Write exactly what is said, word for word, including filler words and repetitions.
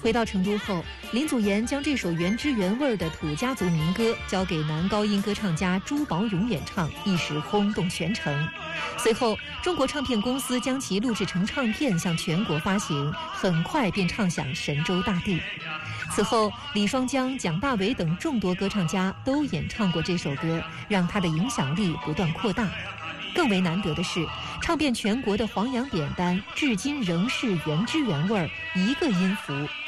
回到成都后，林祖颜将这首原汁原味的土家族民歌交给男高音歌唱家朱宝勇演唱，一时轰动全城。随后，中国唱片公司将其录制成唱片向全国发行，很快便唱响神州大地。此后，李双江、蒋大为等众多歌唱家都演唱过这首歌，让它的影响力不断扩大。更为难得的是，唱遍全国的黄洋典单至今仍是原汁原味，一个音符